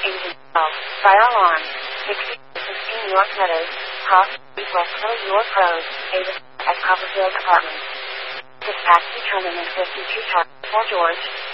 Agent 12. Fire alarm. 60 16 York Meadows. Cross Street, West Hill, York Road. Avis at Copperfield Apartments. Dispatch determinant 52 Fort George.